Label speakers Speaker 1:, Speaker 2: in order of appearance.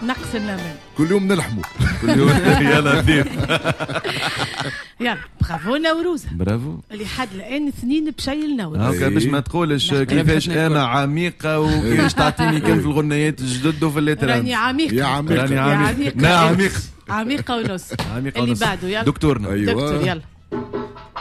Speaker 1: نقص النمل.
Speaker 2: كل يوم نلحموا.
Speaker 3: كل يوم. يا لطيف.
Speaker 1: يلا برافو نوروز.
Speaker 3: برافو.
Speaker 1: اللي حد الان اثنين بشيء نوروز.
Speaker 3: هاكا باش ما تقولش كيفاش انا عميقه وكيفاش تعطيني كان في الغنيات الجدد وفي الليترات.
Speaker 1: راني عميقه.
Speaker 2: يا عميقه.
Speaker 3: راني عميقه. لا عميقه.
Speaker 1: عميقه ونص.
Speaker 3: عميقه
Speaker 1: اللي
Speaker 3: ونص.
Speaker 1: بعده يلا.
Speaker 3: دكتورنا.
Speaker 1: دكتور يلا.